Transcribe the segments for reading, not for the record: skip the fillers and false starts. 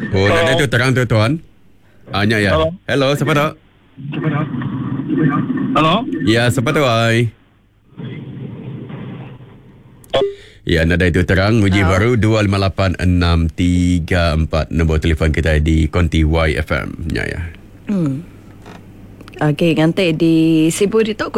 Oh, dah tu terang tu tuan. Anya ya. Hello, siapa tu? Halo? Ya, siapa tu ai? Ya, nada itu terang. Uji baru 258634. Nombor telefon kita di Konti YFM. Ya, ya. Okey, nanti di Sibu itu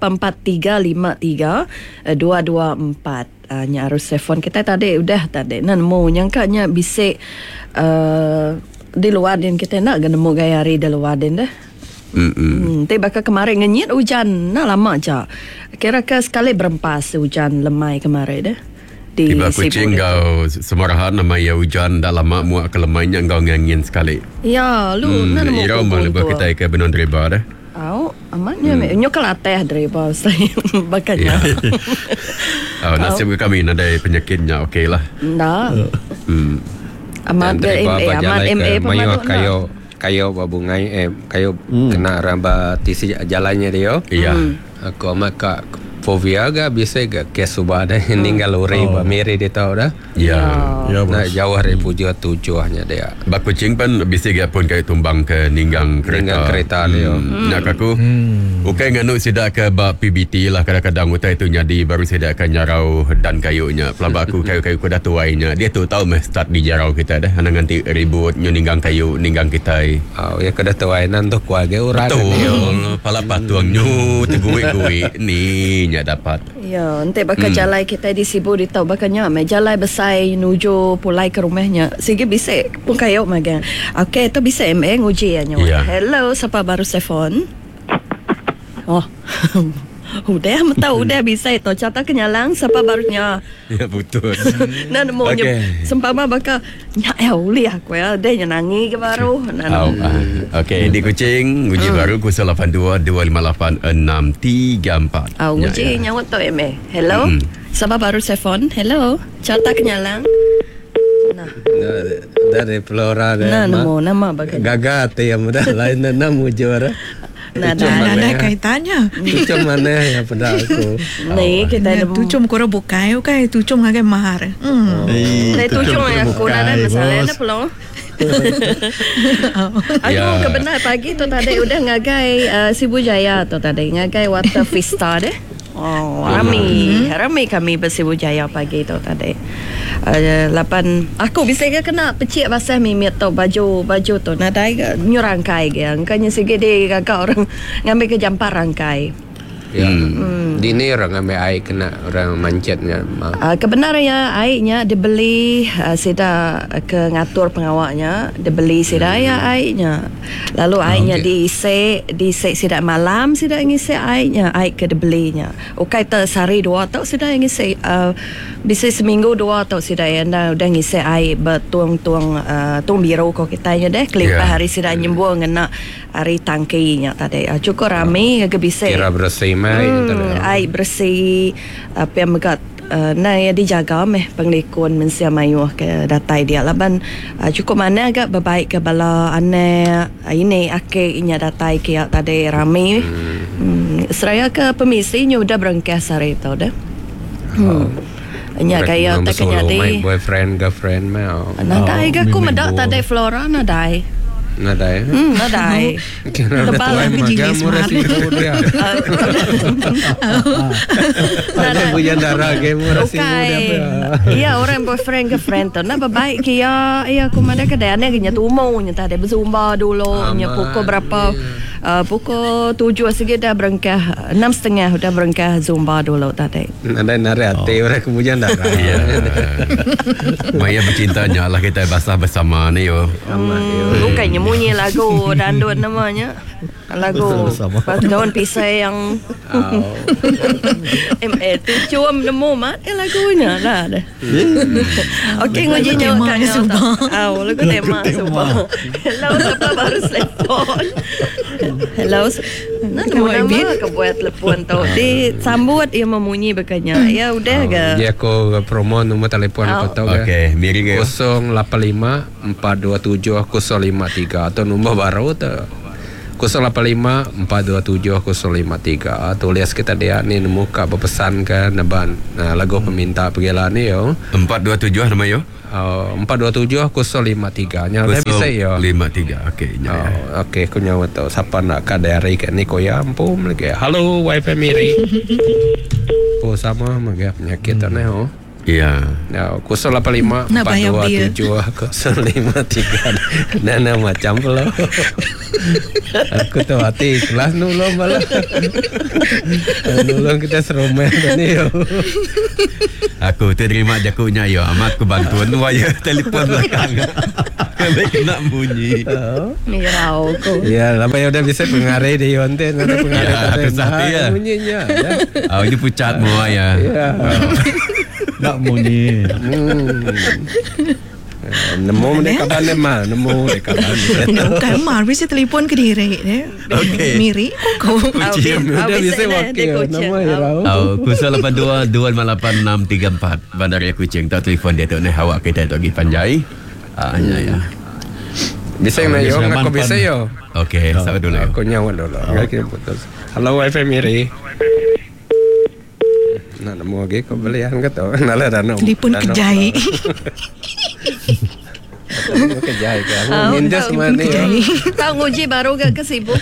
0853532224. Nya arus telefon kita tadi nan mau nyangkanya bisik di luar din kita nak nemu gaya hari di luar din dah. Tapi bakal kemarin ngenyit hujan nak lama je. Kira-kira sekali berempas hujan lemai kemarin dah. Tiba kucing kau semarahan nama ya hujan dah lama muak kelemainya kau ngangin sekali. Ya, lu nak nemu. Ira mau lebih kita ke benon driba dah. Amatnya nyokal ateh driba saya bakanya. Nasib kami ada penyakitnya okeylah. Dah. Amat MA pemadu kayo babungai kayo kena ramba tisi jalannya dia. Iya. Aku amat kak fobia ga biasa ga kesuba dah ninggal ore ba mere dia tahu dah. Ya. Nah jauh hari puja tujuannya dia. Bak kucing pun bisa ga pun kayak tumbang ke ninggang kereta dia. Nak aku. Okey nganu sidak ke bak PBT lah kadang-kadang utai tu nyadi baru sidak ke nyarau dan kayunya. Pelaba aku kayu-kayu ku dah tuainya. Dia tu tahu meh start di jarau kita dah. Ana nganti ribut nyu ninggang kayu ninggang kita. Ya kada tuainan tu kuage urang. Betul. Pala patuang nyu tegui-gui ni nya dapat. Ya, nanti bakal jalai kita di Sibu di tahu bakalnya jalai besar nuju pulai ke rumahnya. Sehingga bisa pun kayu magan. Okey, tu bisa MA nguji ya nyawa. Hello, siapa baru telefon? Oh. Udah tahu udah bisa itu catat kenyalang siapa barunya. Ya betul. Nah mau sempama bakal uli aku ya dia nyanyi ke baru. Okey di kucing uji baru 0822586344. Uji nyawat tu MA. Hello. Siapa baru telefon? Hello. Catat kenyalang. Nah. Dari Flora dah. Nama bagai. Gagat yang mudah lain nama juara. Ada kaitannya. Tucum mana ya pada aku. Ni kita tucum kora bukai okay tucum ngagai mahar. Ni tucum aku ada masalah na pelong. Aku kebenar pagi tu tadi udah ngagai Sibu Jaya tu tadi ngagai water vista deh. Ramai kami bersibu Jaya pagi tu tadi. 8 aku bisa ke kena pecik basah mimit tu baju tu nadai nyurangkai ke angkanya sikit dia kakak orang ngambil ke jampar rangkai. Ya. Dini orang ambil air kena orang mancatnya. Kebenarannya airnya dibeli sida ke ngatur pengawaknya dibeli sida ya airnya. Lalu airnya diisi sida malam sida ngisi airnya air ke dibelinya. Okey tu sehari dua atau sida ngisi bisa seminggu dua atau sida anda udah ngisi air bertuang biru kok kitanya deh kelipah hari sida nyembuh ngena hari tangkinya tadi. Cukup ramai ke bisa kira bersih air bersih apa yang megat ya dijaga penglikun mensia mayuh ke datai dia laban cukup mana agak berbaik ke bala ane ini ake inya datai ke tadi ramai seraya ke pemisi nya udah berengkah sari tu dah nya gaya taknya di boyfriend girlfriend mau nadai ke ku medak tadi Flora nadai nadai tebal jenis mahal ada punya darah game rasi iya orang boyfriend girlfriend tu nak baik ke ya aku mana kedai ane nya tumo nya tadi berzumba dulu nya pukul berapa pukul 7 sikit dah berengkah 6.30 dah berengkah zumba dulu tadi ada nari hati orang kemudian darah Maya bercintanya lah kita basah bersama ni bukannya munyi lagu dandut namanya lagu daun pisai yang MA tu cuam nemu mat lagunya lah dah. Okey nguji nyawa lagu tema Subah. Hello siapa baru telefon. Hello nama ke buat telefon tu disambut ia memunyi bekanya ya udah ke dia aku promo nombor telefon aku tahu okey miring 085 427 053 atau nombor baru tu 085 427 053. Tulis kita dia ni muka berpesan ke naban. Lagu peminta pergilah ni yo. 427 nama yo. 427 053 nya bisa yo. 53. Okey. Okey ku nyawa tu. Siapa nak kadari ke ni ko ya ampun lagi. Halo wifi Miri. Sama magap penyakit ni ho. Ya. 085 427 053. Nana macam pula. Aku tu hati kelas nulung malah. Nulung kita seromen ni yo. Aku terima jakunya yo. Amat ku bantuan waya telefon belakang. Kalau kena bunyi. Ni rau ko. Ya, lama yang udah bisa pengarai dia onte, ada pengarai aku sakti ya. Bunyinya. Ini pucat mua ya. Ya. Tak bunyi. Nemu dekat mana mah, nemu dekat mana. Bukan mar, bisa telefon ke diri. Okey. Miri, kau. Kucing udah bisa wakil. Nama ya rau. 082 258 634 Bandaria Kuching. Tak telefon dia tu ni awak kita tu pergi Panjai. Ya. Bisa na yo, aku bisa yo. Okey, sabar dulu. Aku nyawa dulu. Enggak kira putus. Halo wifi Miri. Nah, nemu lagi kau belian ke tu? Nala dah nemu. Telefon kejai. Kejai kan. Minjas mana ya? Tahu uji baru ke sibuk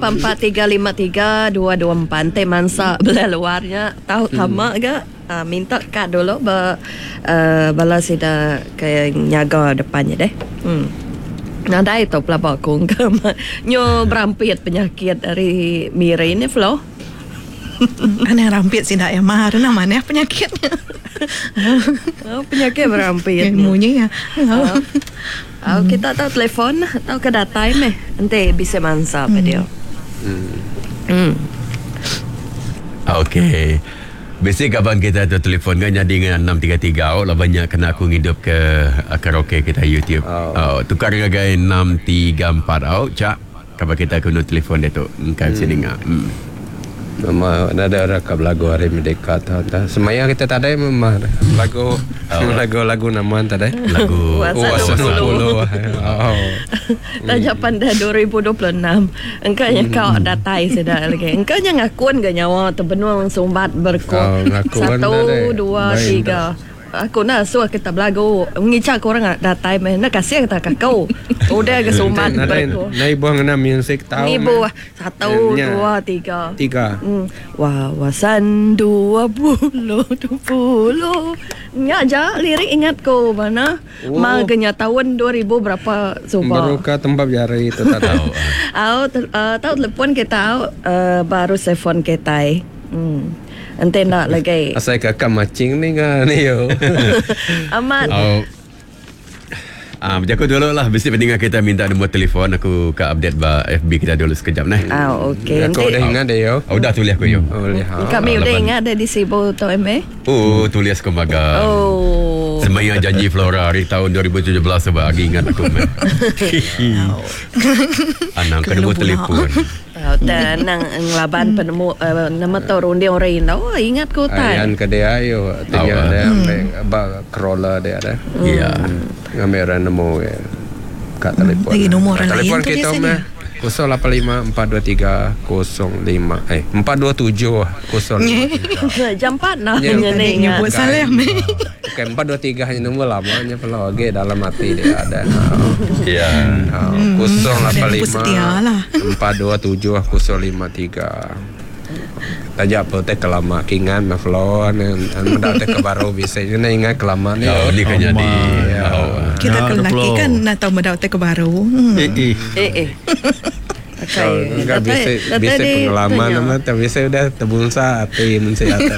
0843532224 Temansa belah luarnya tahu tamak ke minta kad dulu bala sida kayak nyaga depannya deh. Nada itu pelabak kong ke nyo berampit penyakit dari Miri ini Flo. Aneh rampit sih dak ya mahar namanya penyakitnya. Penyakit berampit. Ilmunya ya. Kita tahu telefon, tahu ke datai meh. Nanti bisa mansa apa dia. Okey. Biasa kapan kita tu telefon kan jadi dengan 633 lah banyak kena aku ngidup ke karaoke kita YouTube. Tukar dengan 634 cak. Kapan kita guna telefon dia tu kan sini ngah. Nama ada lagu Hari Merdeka tu. Semaya kita tak ada memang lagu nama tak ada. Lagu Wasa 20. Tanya pandai 2026. Engkau yang kau datai sudah lagi. Engkau yang ngakun ke nyawa terbenua sumbat berkut. 1, 2, 3. Aku nak suruh kita belagu ngicak korang datai meh nak kasih kita kau. Udah ke sumbat berkut. Nai buang na music tahu. Ni buah 1, 2, 3. Wawasan 20 Aja lirik ingat ko mana maganya tahun 2000 berapa sumpah. Baru ke tempat jari itu tak tahu. Tahu telepon kita baru telepon kita. Ente nak lagi. Asal kakak macing ni kan ni yo. Amat. Berjaku dulu lah. Mesti pendengar kita minta nombor telefon. Aku ke update FB kita dulu sekejap ni. Okey. Kau dah ingat dia yo? Dah tulis aku yo. Kami udah ingat ada di Sibu tu eme. Tulis ke maga. Semaya janji Flora hari tahun 2017 sebab lagi ingat aku. Anang ke nombor telefon. Dan nang ngelaban penemu nama tau ronde orang tahu ingat ko tan. Ayan ke dia yo. Tanya dia ba crawler dia ada. Ya. Kamera nemu ya. Kat telefon. Lagi nombor lain telefon tu kita biasanya. 085 423 05 427 Jam 4 nah Ya, ni nyebut salah meh. Bukan 423 hanya nombor lamanya kalau lagi dalam hati dia ada. Ya. 085 427 053. Tajak apa teh kelama kingan maflon dan teh kebaru bisa ini ingat kelama ni. Ni kan jadi. Kita lelaki kan nak tahu mendapat ke baru. Enggak bisa pengalaman nama tapi saya udah terbungsa hati mensihat.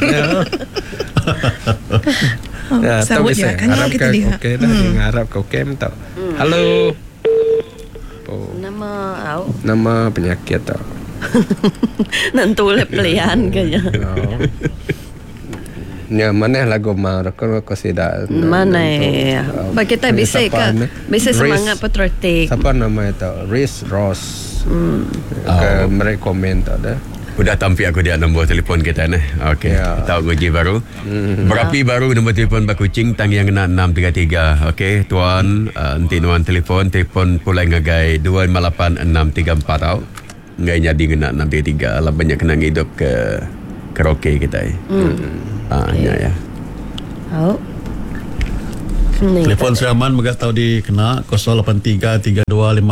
Sawut ya kan kita lihat. Okey dah ngarap kau kem tau. Halo. Nama penyakit tau. Nanti pilihan kayaknya. Ya mana lagu mar kau tidak. Mana ya? Bagi kita bisa semangat patriotik. Siapa nama itu? Riz Ross. Mereka komen tak ada. Udah tampil aku dia nombor telefon kita ni. Okey. Tahu uji baru. Berapi baru nombor telefon Pak Kuching tang yang kena 633. Okey, tuan nanti nuan telefon pulai ngagai 258 634 tau. ngai jadi kena 633 lah banyak kena hidup ke karaoke kita. Nya ya. Oh. Ni. Telefon Seraman Megas tahu di kena 083-325436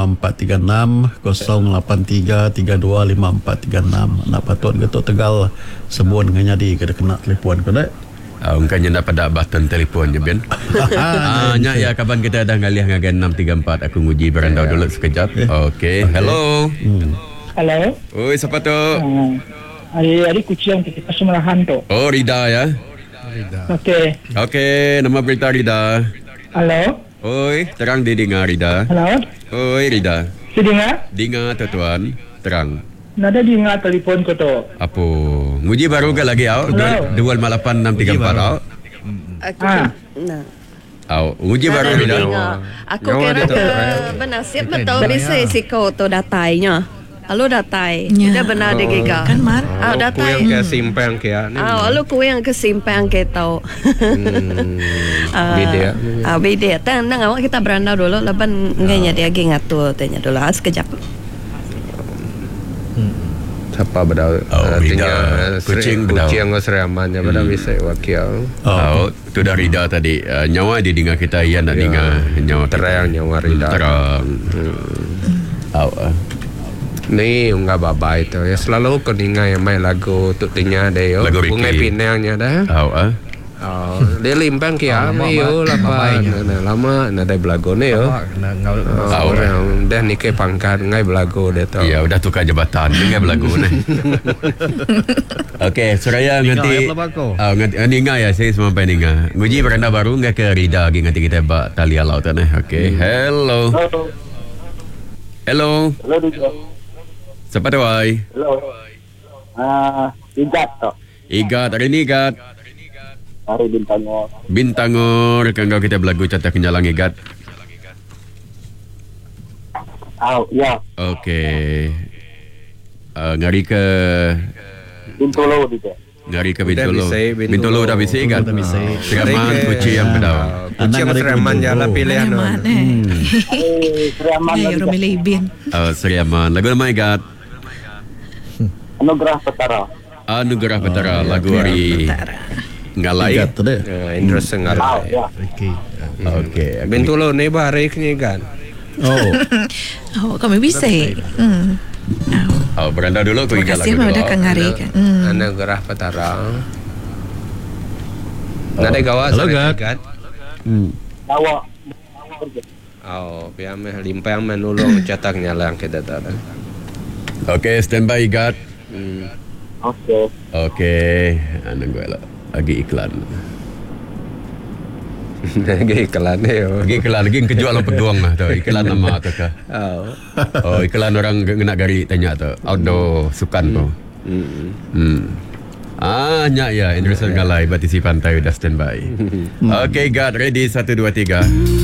083-325436. Nak patut Getok Tegal sebun dengan jadi kena telefon kena. Ungkanya nak pada button telefonnya Ben. Nya ya kapan kita dah ngalih ngagan 634 aku nguji berandau dulu sekejap. Okey. Hello. Halo. Oi siapa tu? Hari kucing kita semalahan tu. Oh Rida ya. Okey. Okey, nama berita Rida. Halo. Oi, terang didengar Rida. Halo. Oi Rida. Sedinga? Dengar tu tuan. Terang. Nada dengar telefon ko tu. Apa? Nguji baru ke lagi au? 258-634 au? Aku nah. Au, nguji baru Nada Rida. dengar. Aku Nyawa kira dia tu. bernasib betul bisa siko tu datainya. Halo datai. Ya. Dia benar dia giga. Kan Mar? Ah Aku datai. yang ke simpang kia ni. Lalu ku yang kesimpang kita. Beda. Beda. Tenang awak kita berandau dulu. Lepas ngenya dia lagi ngatur tanya dulu. Sekejap. Siapa bedau? Rida. Kucing bedau. Kucing ke Seramannya bedau bisa wakil. Oh, tu dah Rida tadi. Nyawa dia dengar kita ia nak dengar nyawa kita. Terang nyawa Rida. Terang. Au. Ni unga babai tu. Ya selalu kau dengar yang main lagu tu dengar dia. Lagu Ricky. Bungai Pinangnya dah. Au Dia limpang kia yo lapan. Lama nada belagu ni yo. Orang dah nikah pangkat ngai belagu dia tu. Ya, udah tukar jabatan dengar berlagu ni. Okey, Suraya nanti ninga ya saya sampai ninga. Nguji beranda baru enggak ke Rida lagi nanti kita bak tali alau tu nah. Okey. Hello. Hello. Hello, Dito. Siapa tu ai? Hello. Igat to. Igat, hari ni Igat. Hari Bintangor. Bintangor, kanggo kita berlagu catat kenyalang Igat. Ya. Okey. Ngari ke Bintolo, Dito. ngari ke Bintolo. Bintolo. Bintolo dah bisa Igat. Seraman kucing yang bedau. Kucing Seraman jalan pilihan. Seraman Seraman Ay, Romilibin. Seraman. Lagu nama Igat. Anugerah Petara. Anugerah Petara lagu hari ngalai. Igat tu deh. Indra Sengal. Ya. Okey. Bintolo ni barik ni kan. Oh, kami bisa. Beranda dulu aku Terima ingat kasih lagu pada dulu. Kang Hari kan. Anugerah Petara. Nada gawa Halo, sore Gat. kan. Bawa. Biar limpang menulung cetak nyalang kita tada. Okey, standby Igat. Okey. Okey, gue lagi iklan. Lagi iklan ni yo. Lagi iklan lagi kejual peguang lah tu. Iklan nama tu ke? Oh, iklan orang nak gari tanya tu. Outdoor sukan tu. Nyak ya, Indra Sengalai Batisi Pantai dah standby. Okey, Igat ready 1 2 3.